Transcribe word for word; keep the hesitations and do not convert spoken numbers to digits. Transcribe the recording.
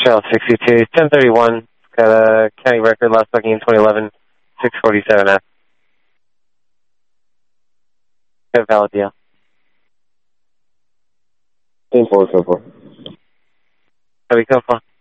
Trail sixty-two, ten thirty-one. Got a county record last booking in twenty eleven, six forty-seven F. Got a valid deal. ten four, so four. Copy, code four.